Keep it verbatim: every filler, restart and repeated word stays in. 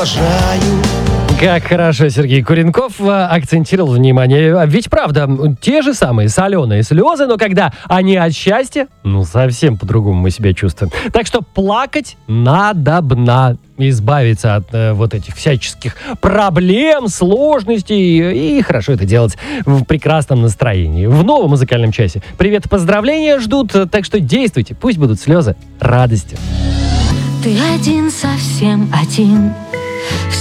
обожаю. Как хорошо Сергей Куренков акцентировал внимание. Ведь правда, те же самые соленые слезы, но когда они от счастья, ну совсем по-другому мы себя чувствуем. Так что плакать надобно. Избавиться от э, вот этих всяческих проблем, сложностей. И хорошо это делать в прекрасном настроении. В новом музыкальном часе. Привет и поздравления ждут. Так что действуйте. Пусть будут слезы радости. Ты один, совсем один.